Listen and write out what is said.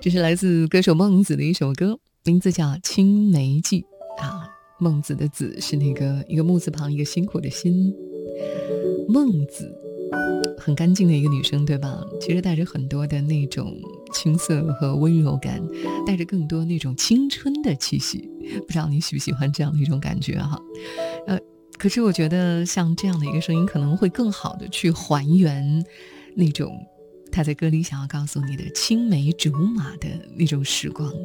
这是来自歌手孟子的一首歌，名字叫《青梅记》啊。孟子的子是那个一个木字旁一个辛苦的辛。孟子很干净的一个女生，对吧？其实带着很多的那种青涩和温柔感，带着更多那种青春的气息。不知道你喜不喜欢这样的一种感觉哈？可是我觉得像这样的一个声音，可能会更好的去还原那种他在歌里想要告诉你的青梅竹马的那种时光。